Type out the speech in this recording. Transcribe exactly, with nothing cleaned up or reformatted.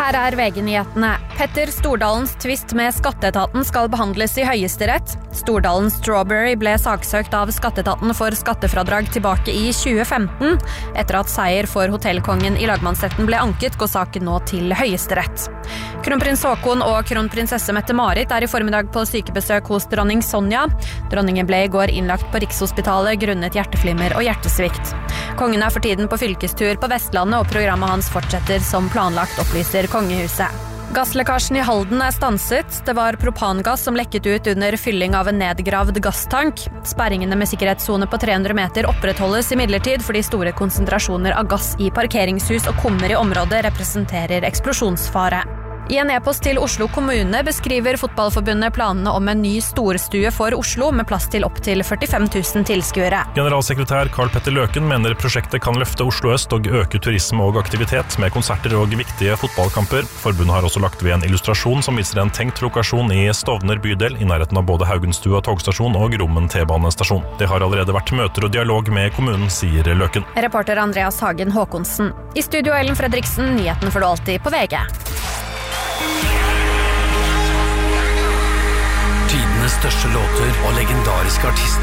Her er V G-nyhetene. Petter Stordalens tvist med skatteetaten skal behandles i Høyesterett. Stordalen Strawberry ble saksøkt av skatteetaten for skattefradrag tilbake i tjue femten. Etter at seier for hotellkongen i lagmannsretten ble anket, går saken nå til Høyesterett. Kronprins Haakon og kronprinsesse Mette-Marit er i formiddag på sykebesøk hos dronning Sonja. Dronningen ble i går innlagt på Rikshospitalet grunnet hjerteflimmer og hjertesvikt. Kongen er for tiden på fylkestur på Vestlandet, og programmet hans fortsetter som planlagt, opplyser kongehuset. Gasslekkasjen i Halden er stanset. Det var propangass som lekket ut under fylling av en nedgravd gasstank. Sperringene med sikkerhetszone på tre hundre meter opprettholdes imidlertid fordi store konsentrasjoner av gass i parkeringshus og kummer i området representerer eksplosjonsfare. I en e-post til Oslo kommune beskriver Fotballforbundet planene om en ny storstue for Oslo med plass til opp til førtifem tusen tilskuere. Generalsekretær Karl Petter Løken mener prosjektet kan løfte Oslo øst og øke turisme og aktivitet med konserter og viktige fotballkamper. Forbundet har også lagt ved en illustrasjon som viser en tenkt lokasjon i Stovner bydel i nærheten av både Haugenstua togstasjon og Rommen T-banestasjon. Det har allerede vært møter og dialog med kommunen, sier Løken. Reporter Andreas Hagen Håkonsen. I studio Ellen Fredriksen, nyheten får du alltid på V G. Tidenes største låter og legendariske artister.